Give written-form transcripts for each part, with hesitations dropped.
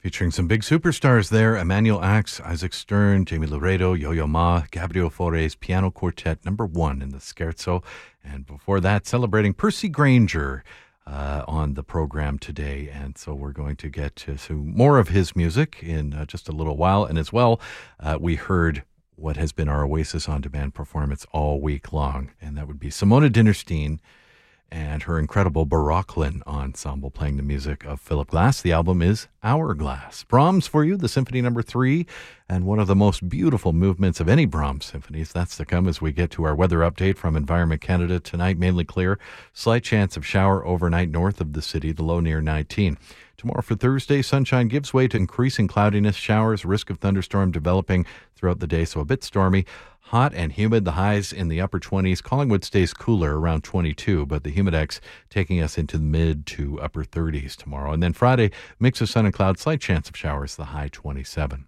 featuring some big superstars there. Emmanuel Axe, Isaac Stern, Jamie Laredo, Yo-Yo Ma, Gabriel Fauré Piano Quartet #1 in the Scherzo. And before that, celebrating Percy Grainger on the program today. And so we're going to get to more of his music in just a little while. And as well, we heard what has been our Oasis On Demand performance all week long. And that would be Simona Dinnerstein and her incredible Barocklin ensemble playing the music of Philip Glass. The album is Hourglass. Brahms for you, the Symphony No. 3, and one of the most beautiful movements of any Brahms symphonies. That's to come as we get to our weather update from Environment Canada. Tonight, mainly clear. Slight chance of shower overnight north of the city, the low near 19. Tomorrow for Thursday, sunshine gives way to increasing cloudiness, showers, risk of thunderstorm developing throughout the day, so a bit stormy. Hot and humid, the highs in the upper 20s. Collingwood stays cooler around 22, but the humidex taking us into the mid to upper 30s tomorrow. And then Friday, mix of sun and cloud, slight chance of showers, the high 27.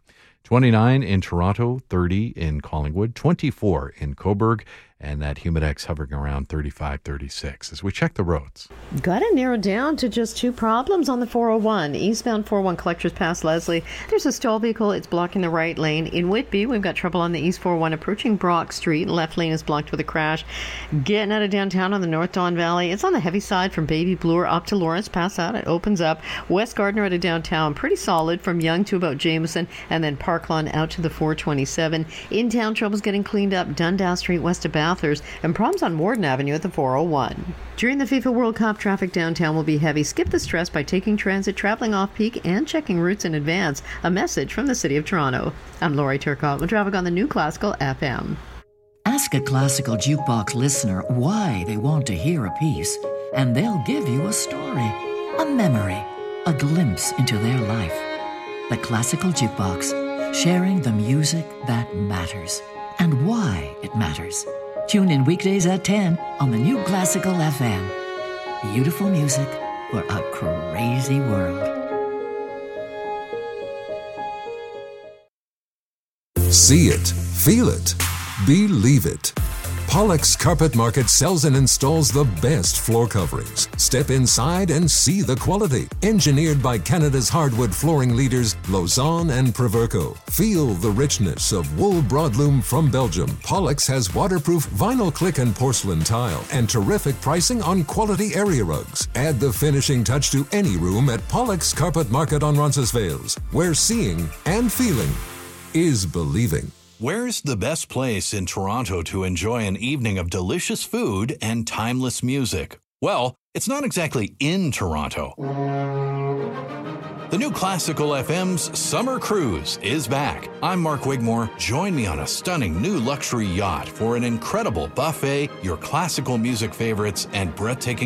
29 in Toronto, 30 in Collingwood, 24 in Cobourg, and that humidex hovering around 35, 36 as we check the roads. Got it narrowed down to just two problems on the 401. Eastbound 401 collectors past Leslie. There's a stall vehicle. It's blocking the right lane. In Whitby, we've got trouble on the East 401 approaching Brock Street. Left lane is blocked with a crash. Getting out of downtown on the North Don Valley. It's on the heavy side from Baby Bloor up to Lawrence. Past that, it opens up. West Gardner out of downtown. Pretty solid from Yonge to about Jameson, and then Parklawn out to the 427. In-town trouble's getting cleaned up. Dundas Street west of Bathurst, and problems on Warden Avenue at the 401. During the FIFA World Cup, traffic downtown will be heavy. Skip the stress by taking transit, traveling off-peak, and checking routes in advance. A message from the City of Toronto. I'm Lori Turcotte with traffic on the new Classical FM. Ask a Classical Jukebox listener why they want to hear a piece, and they'll give you a story, a memory, a glimpse into their life. The Classical Jukebox, sharing the music that matters and why it matters. Tune in weekdays at 10 on the new Classical FM. Beautiful music for a crazy world. See it, feel it, believe it. Pollux Carpet Market sells and installs the best floor coverings. Step inside and see the quality. Engineered by Canada's hardwood flooring leaders, Lausanne and Proverco. Feel the richness of wool broadloom from Belgium. Pollux has waterproof vinyl click and porcelain tile and terrific pricing on quality area rugs. Add the finishing touch to any room at Pollux Carpet Market on Roncesvalles, where seeing and feeling is believing. Where's the best place in Toronto to enjoy an evening of delicious food and timeless music? Well, it's not exactly in Toronto. The new Classical FM's Summer Cruise is back. I'm Mark Wigmore. Join me on a stunning new luxury yacht for an incredible buffet, your classical music favorites, and breathtaking